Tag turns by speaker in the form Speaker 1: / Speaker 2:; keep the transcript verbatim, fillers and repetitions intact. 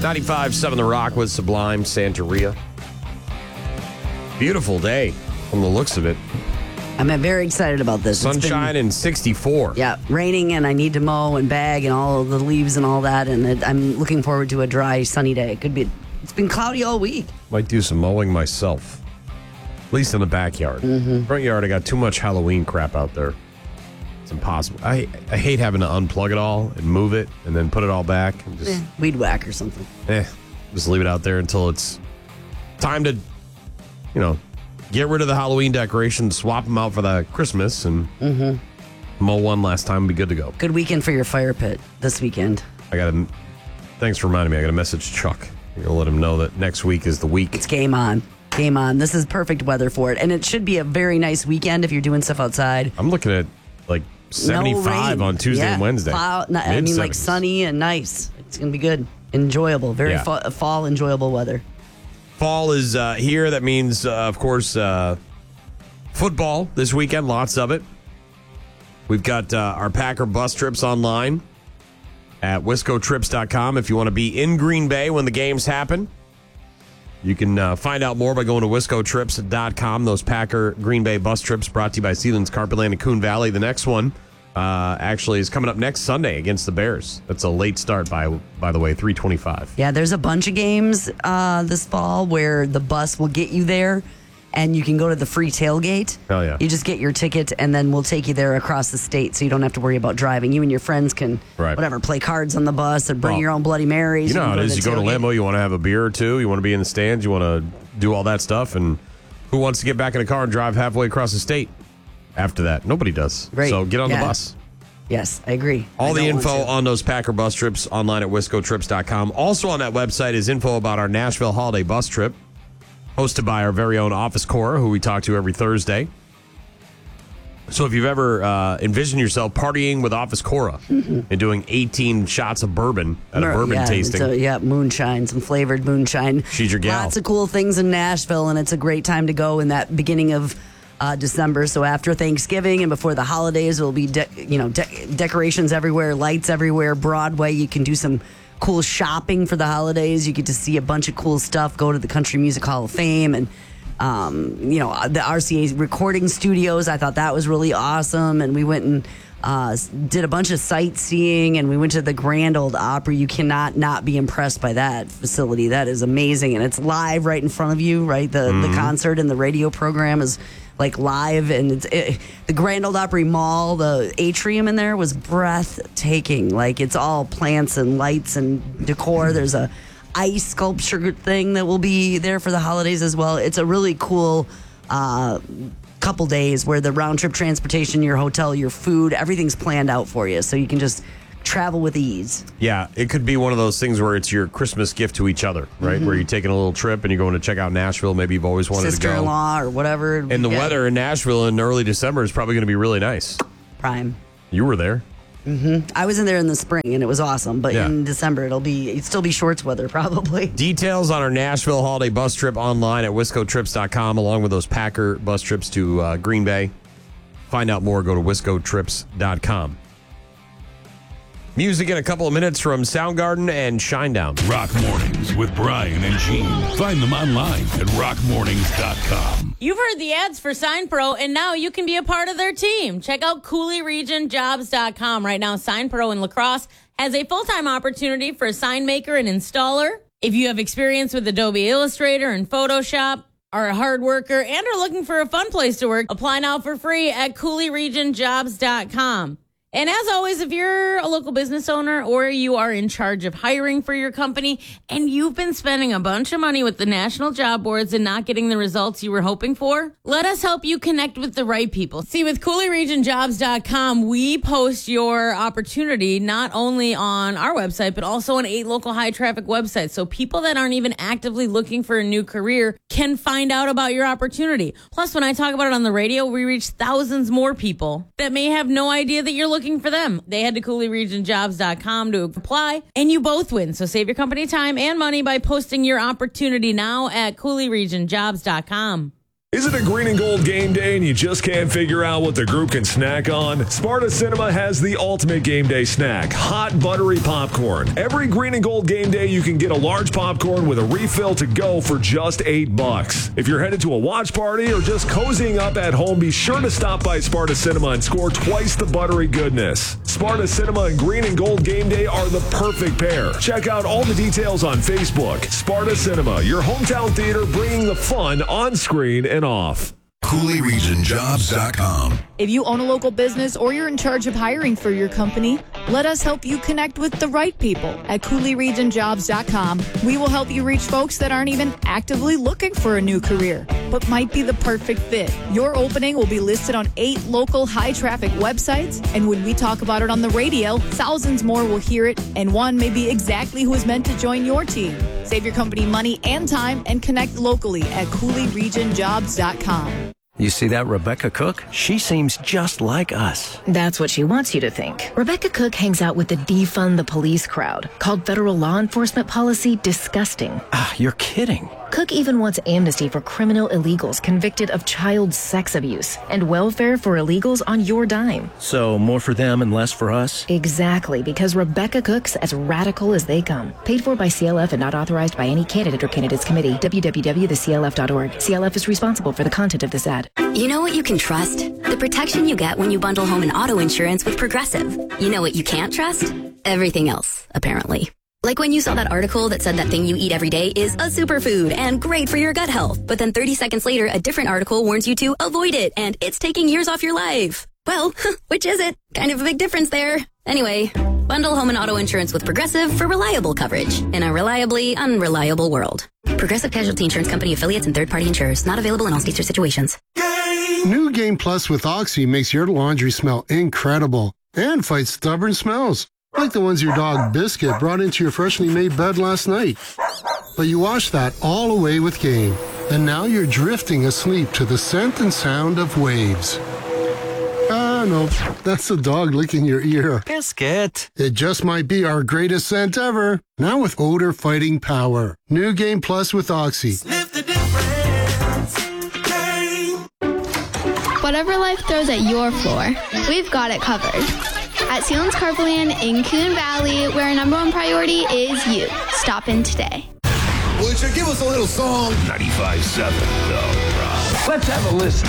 Speaker 1: ninety-five point seven The Rock with Sublime Santeria. Beautiful day from the looks of it.
Speaker 2: I'm very excited about this.
Speaker 1: Sunshine
Speaker 2: been,
Speaker 1: and sixty-four.
Speaker 2: Yeah, raining, and I need to mow and bag and all of the leaves and all that. And it, I'm looking forward to a dry, sunny day. It could be. It's been cloudy all week.
Speaker 1: Might do some mowing myself, at least in the backyard.
Speaker 2: Mm-hmm.
Speaker 1: Front yard, I got too much Halloween crap out there. It's impossible. I I hate having to unplug it all and move it and then put it all back and just
Speaker 2: Eh, weed whack or something.
Speaker 1: eh, just leave it out there until it's time to, you know, get rid of the Halloween decorations, swap them out for the Christmas, and
Speaker 2: Mm-hmm.
Speaker 1: mow one last time and be good to go.
Speaker 2: Good weekend for your fire pit this weekend.
Speaker 1: I got to, thanks for reminding me, I got to message Chuck. I'm going to let him know that next week is the week.
Speaker 2: It's game on. Game on. This is perfect weather for it. And it should be a very nice weekend if you're doing stuff outside.
Speaker 1: I'm looking at like seventy-five
Speaker 2: No rain.
Speaker 1: on Tuesday
Speaker 2: Yeah.
Speaker 1: and Wednesday.
Speaker 2: Fall, no, I mean, like
Speaker 1: Mid-seventies.
Speaker 2: sunny and nice. It's going to be good. Enjoyable. Very
Speaker 1: Yeah.
Speaker 2: fa- fall enjoyable weather.
Speaker 1: Fall is uh, here. That means, uh, of course, uh, football this weekend. Lots of it. We've got uh, our Packer bus trips online at wisco trips dot com. If you want to be in Green Bay when the games happen, you can uh, find out more by going to wisco trips dot com. Those Packer Green Bay bus trips brought to you by Sealands Carpetland and Coon Valley. The next one uh, actually is coming up next Sunday against the Bears. That's a late start, by by the way, three twenty-five.
Speaker 2: Yeah, there's a bunch of games uh, this fall where the bus will get you there and you can go to the free tailgate.
Speaker 1: Hell yeah.
Speaker 2: You just get your ticket and then we'll take you there across the state so you don't have to worry about driving. You and your friends can,
Speaker 1: Right.
Speaker 2: whatever, play cards on the bus or bring
Speaker 1: Well,
Speaker 2: your own Bloody Marys.
Speaker 1: You know
Speaker 2: can
Speaker 1: how it
Speaker 2: to
Speaker 1: is.
Speaker 2: the
Speaker 1: You go to
Speaker 2: tailgate.
Speaker 1: Lambeau, you want to have a beer or two, you want to be in the stands, you want to do all that stuff, and who wants to get back in the car and drive halfway across the state after that? Nobody does.
Speaker 2: Right.
Speaker 1: So get on
Speaker 2: Yeah.
Speaker 1: the bus.
Speaker 2: Yes, I agree.
Speaker 1: All
Speaker 2: I
Speaker 1: the
Speaker 2: don't want
Speaker 1: info
Speaker 2: to.
Speaker 1: on those Packer bus trips online at wisco trips dot com. Also on that website is info about our Nashville holiday bus trip, hosted by our very own Office Corps, who we talk to every Thursday. So if you've ever uh, envisioned yourself partying with Office Corps and doing eighteen shots of bourbon at a
Speaker 2: Mer-
Speaker 1: bourbon
Speaker 2: yeah,
Speaker 1: tasting,
Speaker 2: So, yeah, moonshine, some flavored moonshine.
Speaker 1: She's your gal.
Speaker 2: Lots of cool things in Nashville, and it's a great time to go in that beginning of uh, December. So after Thanksgiving and before the holidays, will be de- you know de- decorations everywhere, lights everywhere. Broadway, you can do some cool shopping for the holidays. You get to see a bunch of cool stuff. Go to the Country Music Hall of Fame and. Um, you know, the R C A recording studios, I thought that was really awesome. And we went and uh, did a bunch of sightseeing, and we went to the Grand Ole Opry. You cannot not be impressed by that facility. That is amazing. And it's live right in front of you, right? The, the concert and the radio program is like live. And it's it, the Grand Ole Opry Mall, the atrium in there was breathtaking. Like it's all plants and lights and decor. There's a ice sculpture thing that will be there for the holidays as well. It's a really cool uh, couple days where the round trip transportation, your hotel, your food, everything's planned out for you. So you can just travel with ease.
Speaker 1: yeah, it could be one of those things where it's your Christmas gift to each other, right?
Speaker 2: Mm-hmm.
Speaker 1: Where you're taking a little trip and you're going to check out Nashville. Maybe you've always wanted to go.
Speaker 2: Sister-in-law or whatever.
Speaker 1: And the
Speaker 2: Yeah.
Speaker 1: weather in Nashville in early December is probably going to be really nice.
Speaker 2: Prime.
Speaker 1: You were there.
Speaker 2: I was in there in the spring and it was awesome. But
Speaker 1: Yeah.
Speaker 2: in December, it'll be, it'll still be shorts weather probably.
Speaker 1: Details on our Nashville holiday bus trip online at wisco trips dot com, along with those Packer bus trips to uh, Green Bay. Find out more, go to wisco trips dot com. Music in a couple of minutes from Soundgarden and Shinedown.
Speaker 3: Rock Mornings with Brian and Gene. Find them online at rock mornings dot com.
Speaker 4: You've heard the ads for SignPro, and now you can be a part of their team. Check out Cooley Region Jobs dot com. Right now, SignPro in La Crosse has a full-time opportunity for a sign maker and installer. If you have experience with Adobe Illustrator and Photoshop, are a hard worker, and are looking for a fun place to work, apply now for free at Cooley Region Jobs dot com. And as always, if you're a local business owner or you are in charge of hiring for your company and you've been spending a bunch of money with the national job boards and not getting the results you were hoping for, let us help you connect with the right people. See, with Cooley Region Jobs dot com, we post your opportunity not only on our website, but also on eight local high traffic websites. So people that aren't even actively looking for a new career can find out about your opportunity. Plus, when I talk about it on the radio, we reach thousands more people that may have no idea that you're looking for them. They head to Cooley Region Jobs dot com to apply, and you both win. So save your company time and money by posting your opportunity now at Cooley Region Jobs dot com.
Speaker 5: Is it a green and gold game day and you just can't figure out what the group can snack on? Sparta Cinema has the ultimate game day snack, hot buttery popcorn. Every green and gold game day, you can get a large popcorn with a refill to go for just eight bucks. If you're headed to a watch party or just cozying up at home, be sure to stop by Sparta Cinema and score twice the buttery goodness. Sparta Cinema and green and gold game day are the perfect pair. Check out all the details on Facebook. Sparta Cinema, your hometown theater bringing the fun on screen and off.
Speaker 6: Cooley Region Jobs dot com.
Speaker 7: If you own a local business or you're in charge of hiring for your company, let us help you connect with the right people at Cooley Region Jobs dot com. We will help you reach folks that aren't even actively looking for a new career, but might be the perfect fit. Your opening will be listed on eight local high-traffic websites, and when we talk about it on the radio, thousands more will hear it, and one may be exactly who is meant to join your team. Save your company money and time and connect locally at Cooley Region Jobs dot com.
Speaker 8: You see that Rebecca Cook? She seems just like us.
Speaker 9: That's what she wants you to think. Rebecca Cook hangs out with the defund the police crowd, called federal law enforcement policy disgusting.
Speaker 8: Ah, you're kidding.
Speaker 9: Cook even wants amnesty for criminal illegals convicted of child sex abuse and welfare for illegals on your dime.
Speaker 8: So more for them and less for us?
Speaker 9: Exactly, because Rebecca Cook's as radical as they come. Paid for by C L F and not authorized by any candidate or candidates committee. w w w dot the c l f dot org. C L F is responsible for the content of this ad.
Speaker 10: You know what you can trust? The protection you get when you bundle home and auto insurance with Progressive. You know what you can't trust? Everything else, apparently. Like when you saw that article that said that thing you eat every day is a superfood and great for your gut health. But then thirty seconds later, a different article warns you to avoid it and it's taking years off your life. Well, which is it? Kind of a big difference there. Anyway, bundle home and auto insurance with Progressive for reliable coverage in a reliably unreliable world. Progressive Casualty Insurance Company affiliates and third-party insurers. Not available in all states or situations.
Speaker 11: New Game Plus with Oxy makes your laundry smell incredible and fights stubborn smells. Like the ones your dog Biscuit brought into your freshly made bed last night. But you washed that all away with Game. And now you're drifting asleep to the scent and sound of waves. Ah, no, that's the dog licking your ear.
Speaker 8: Biscuit.
Speaker 11: It just might be our greatest scent ever. Now with odor fighting power. New Game Plus with Oxy.
Speaker 12: Sniff the difference. Game.
Speaker 13: Whatever life throws at your floor, we've got it covered. At Sealands Carpoland in Coon Valley, where our number one priority is you. Stop in today.
Speaker 6: Would you give us a little song?
Speaker 3: ninety-five point seven, The Rock.
Speaker 8: Let's have a listen.